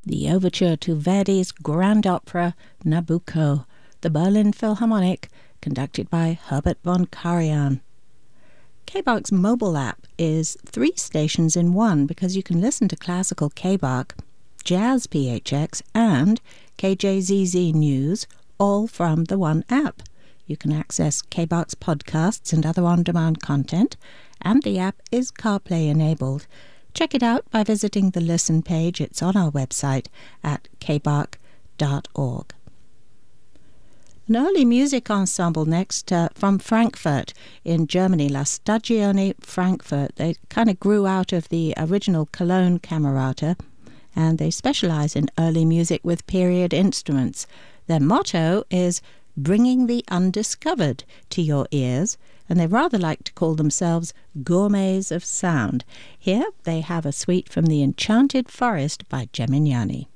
the overture to Verdi's grand opera Nabucco, the Berlin Philharmonic, conducted by Herbert von Karajan. KBARC's mobile app is 3 stations in one because you can listen to classical KBARC, Jazz PHX, and KJZZ News all from the one app. You can access KBARC's podcasts and other on-demand content, and the app is CarPlay enabled. Check it out by visiting the Listen page. It's on our website at kbarc.org. An early music ensemble next from Frankfurt in Germany, La Stagione Frankfurt. They kind of grew out of the original Cologne Camerata, and they specialize in early music with period instruments. Their motto is bringing the undiscovered to your ears, and they rather like to call themselves gourmets of sound. Here they have a suite from the Enchanted Forest by Gemignani.